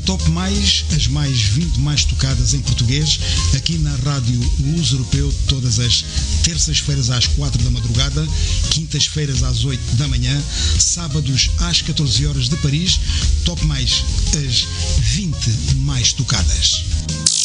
Top Mais, as mais 20 mais tocadas em português, aqui na Rádio Luz Europeu, todas as terças-feiras às 4 da madrugada, quintas-feiras às 8 da manhã, sábados às 14 horas de Paris. Top Mais, as 20 mais tocadas.